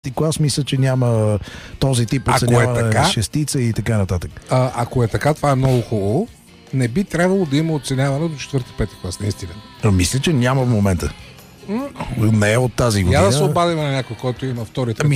клас, мисля, че няма този тип оценяване на шестица и така нататък. Ако е така, това е много хубаво. Не би трябвало да има оценяване до 4-5 клас, наистина. Мисля, че няма в момента. Не е от тази година. Я да се обадим на някой, който има втори, трети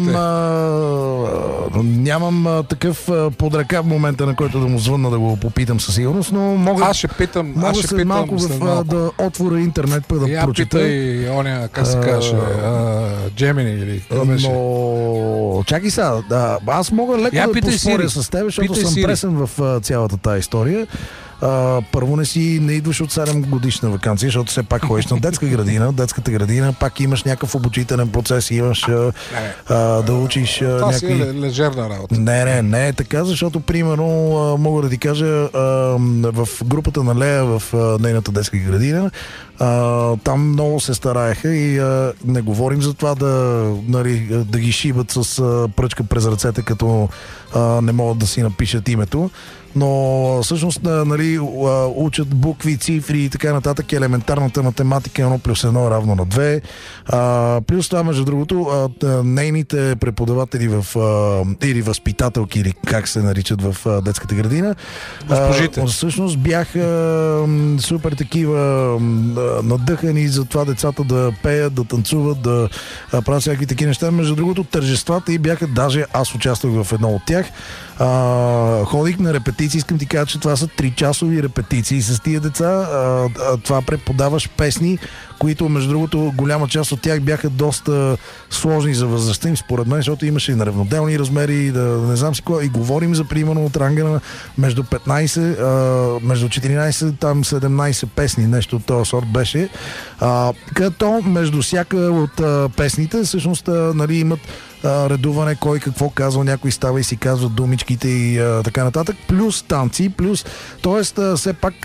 нямам такъв под ръка в момента, на който да му звънна да го попитам със сигурност, но мога... Аз ще питам малко да отворя интернет, да прочита. Питай оня, как се каже, Gemini или какво беше. Но... Чакай сега, аз мога леко да поспоря с теб, защото съм пресен в цялата тая история. Първо не идваш от 7 годишна ваканция, защото все пак ходиш на детската градина, пак имаш някакъв обучителен процес, имаш да учиш това си е лежерна работа. Не е така, защото примерно мога да ти кажа в групата на Лея в нейната детска градина, там много се стараеха и не говорим за това да ги шибат с пръчка през ръцете, като не могат да си напишат името, но всъщност учат букви, цифри и така нататък. Елементарната математика 1+1 равно на 2. Плюс това, между другото, нейните преподаватели или възпитателки, или как се наричат в детската градина, всъщност бяха супер такива надъхани за това децата да пеят, да танцуват, да правят всякакви такива неща. Между другото, тържествата и бяха, даже аз участвах в едно от тях. Ходих на репетиции, искам ти кажа, че това са 3-часови репетиции с тия деца. Това преподаваш песни, които, между другото, голяма част от тях бяха доста сложни за възрастта им, според мен, защото имаше и на равноделни размери, не знам си кога, и говорим за примерно от ранга на между 15, между 14, там 17 песни, нещо от този сорт беше. Като между всяка от песните, всъщност, имат редуване, кой какво казва, някой става и си казва думичките и така нататък, плюс танци, плюс, т.е. все пак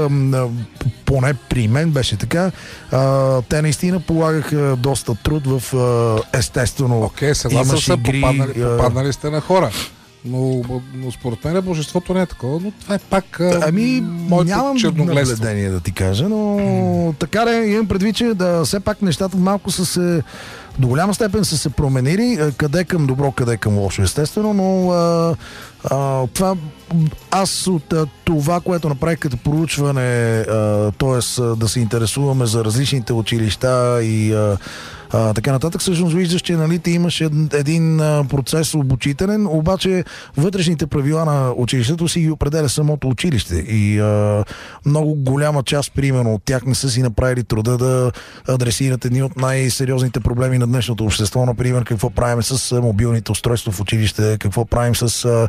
поне при мен беше така, те наистина полагаха доста труд в естествено. Съгласен съм, попаднали сте на хора. Но според мен божеството не е такова, но това е пак нямам наблюдение да ти кажа, но така да имам предвид, че все пак нещата малко са се до голяма степен са се променили, къде към добро, къде към лошо, естествено, но това аз от това, което направих като проучване, т.е. да се интересуваме за различните училища и така нататък, всъщност виждаш, че ти имаш един процес обучителен, обаче вътрешните правила на училището си ги определя самото училище и много голяма част, примерно, от тях не са си направили труда да адресират едни от най-сериозните проблеми на днешното общество, например, какво правим с мобилните устройства в училище, какво правим с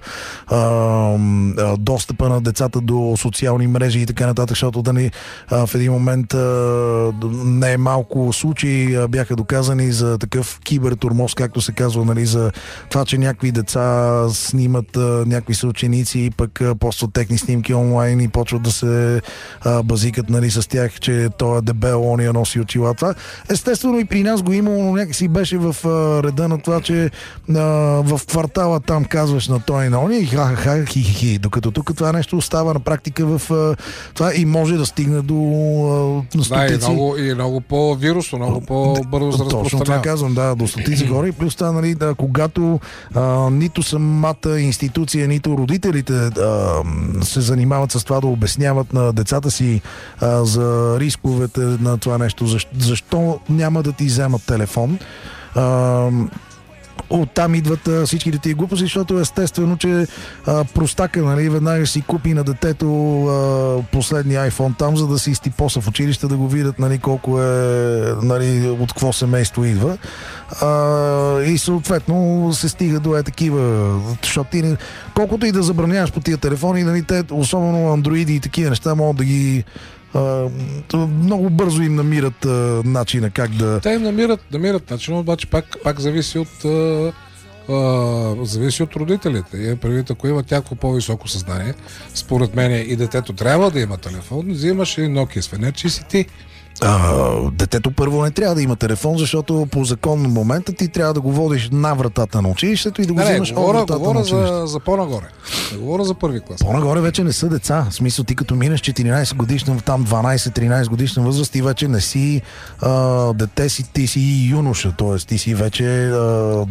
достъпа на децата до социални мрежи и така нататък, защото в един момент не малко случаи бяха доказани за такъв кибертурмоз, както се казва, за това, че някакви деца снимат някакви съученици и пък постват техни снимки онлайн и почват да се базикат с тях, че той е дебел, он я носи очила. Това естествено и при нас го има, но някакси беше в реда на това, че в квартала там казваш на той и на он и хи-хи-хи, докато тук това нещо остава на практика в това и може да стигне до стотици. Да, и много по-вирусно, много по-бързо за разпространява. Точно това казвам, до стотици хора и плюс това, когато нито самата институция, нито родителите се занимават с това да обясняват на децата си за рисковете на това нещо, защо няма да ти вземат телефон, оттам идват всичките тия глупости, защото естествено, че простака, веднага си купи на детето последния iPhone там, за да си изтипоса в училище, да го видят, колко е, от какво семейство идва. И съответно се стига до такива, защото ти, колкото и да забраняваш по тия телефони, те, особено андроиди и такива неща, могат да ги много бързо им намират начина как да... Те им намират начин, обаче пак зависи от родителите. И предвид, ако имат някакво по-високо съзнание, според мен и детето трябва да има телефон, взимаш и Nokia свенече и си ти. Детето първо не трябва да има телефон, защото по закон на момента ти трябва да го водиш на вратата на училището и да го вземаш от вратата на училището. За по-нагоре. Не говоря за първи клас. По-нагоре вече не са деца. В смисъл, ти като минеш 14 годишна, там 12-13 годишна възраст, ти вече не си дете си, ти си юноша, т.е. ти си вече